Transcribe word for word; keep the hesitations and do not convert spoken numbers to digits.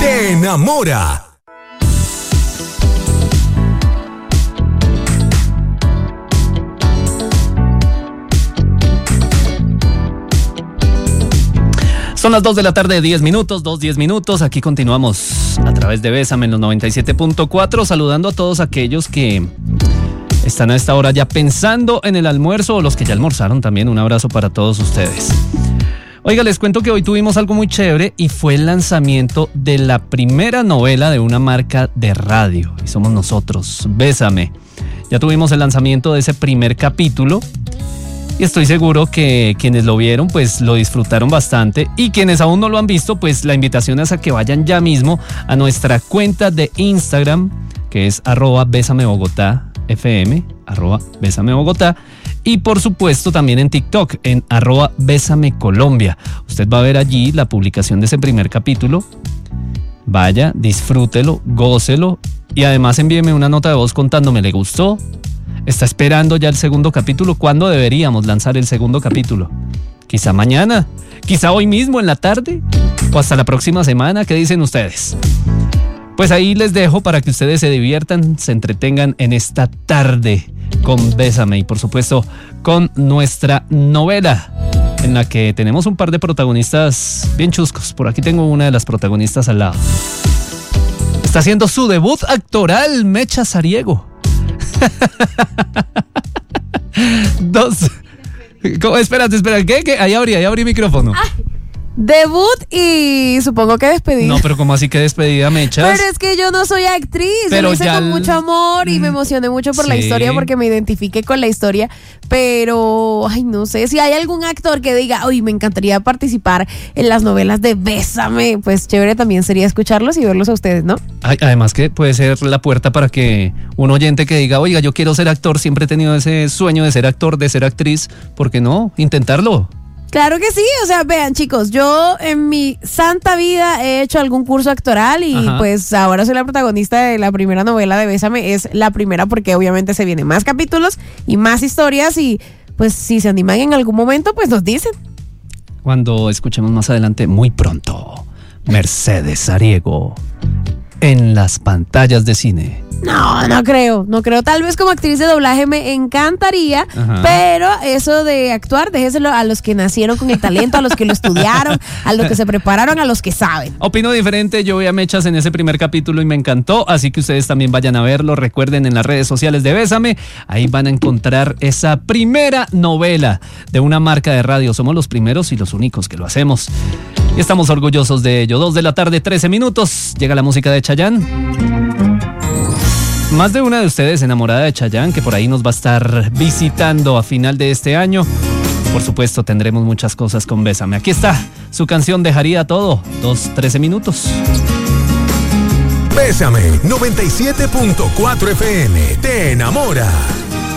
te enamora. Son las dos de la tarde, diez minutos, dos, diez minutos. Aquí continuamos a través de Bésame en los noventa y siete punto cuatro, saludando a todos aquellos que están a esta hora ya pensando en el almuerzo o los que ya almorzaron también. Un abrazo para todos ustedes. Oiga, les cuento que hoy tuvimos algo muy chévere y fue el lanzamiento de la primera novela de una marca de radio. Y somos nosotros, Bésame. Ya tuvimos el lanzamiento de ese primer capítulo. Y estoy seguro que quienes lo vieron pues lo disfrutaron bastante, y quienes aún no lo han visto pues la invitación es a que vayan ya mismo a nuestra cuenta de Instagram, que es arroba Bésame Bogotá F M, arroba Bésame Bogotá, y por supuesto también en TikTok en arroba Bésame Colombia. Usted va a ver allí la publicación de ese primer capítulo. Vaya, disfrútelo, gócelo y además envíeme una nota de voz contándome le gustó. ¿Está esperando ya el segundo capítulo? ¿Cuándo deberíamos lanzar el segundo capítulo? ¿Quizá mañana? ¿Quizá hoy mismo en la tarde? ¿O hasta la próxima semana? ¿Qué dicen ustedes? Pues ahí les dejo para que ustedes se diviertan, se entretengan en esta tarde con Bésame y por supuesto con nuestra novela, en la que tenemos un par de protagonistas bien chuscos. Por aquí tengo una de las protagonistas al lado. Está haciendo su debut actoral, Mecha Sariego. Dos. ¿Cómo? Espérate, espérate. ¿Qué? ¿Qué? Ahí abrí, ahí abrí micrófono. Ay, debut y supongo que despedida. No, pero ¿cómo así que despedida, Mechas? Pero es que yo no soy actriz. Pero lo hice ya con el... mucho amor y me emocioné mucho por sí. la historia porque me identifiqué con la historia. Pero, ay, no sé. Si hay algún actor que diga, uy, me encantaría participar en las novelas de Bésame, pues chévere también sería escucharlos y verlos a ustedes, ¿no? Ay, además que puede ser la puerta para que un oyente que diga, oiga, yo quiero ser actor, siempre he tenido ese sueño de ser actor, de ser actriz, ¿por qué no? Intentarlo. Claro que sí, o sea, vean chicos, yo en mi santa vida he hecho algún curso actoral y Ajá. pues ahora soy la protagonista de la primera novela de Bésame. Es la primera porque obviamente se vienen más capítulos y más historias y pues si se animan en algún momento pues nos dicen. Cuando escuchemos más adelante, muy pronto, Mercedes Sariego en las pantallas de cine. No, no creo, no creo. Tal vez como actriz de doblaje me encantaría, Ajá. pero eso de actuar, déjeselo a los que nacieron con el talento, a los que lo estudiaron, a los que se prepararon, a los que saben. Opino diferente, yo vi a Mechas en ese primer capítulo y me encantó, así que ustedes también vayan a verlo. Recuerden en las redes sociales de Bésame, ahí van a encontrar esa primera novela de una marca de radio. Somos los primeros y los únicos que lo hacemos. Y estamos orgullosos de ello. Dos de la tarde, trece minutos. Llega la música de Chayanne. Más de una de ustedes enamorada de Chayanne, que por ahí nos va a estar visitando a final de este año. Por supuesto, tendremos muchas cosas con Bésame. Aquí está, su canción Dejaría Todo, dos, trece minutos. Bésame, noventa y siete punto cuatro F M, te enamora.